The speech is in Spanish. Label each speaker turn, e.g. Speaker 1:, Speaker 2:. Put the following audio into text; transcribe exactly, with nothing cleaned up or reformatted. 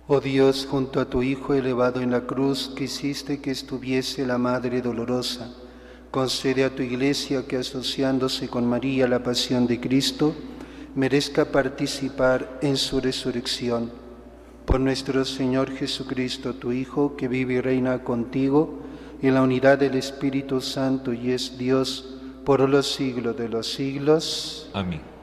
Speaker 1: Oh Dios, junto a tu Hijo elevado en la cruz, que hiciste que estuviese la Madre dolorosa, concede a tu Iglesia que, asociándose con María a la pasión de Cristo, merezca participar en su resurrección. Por nuestro Señor Jesucristo, tu Hijo, que vive y reina contigo en la unidad del Espíritu Santo y es Dios por los siglos de los siglos.
Speaker 2: Amén.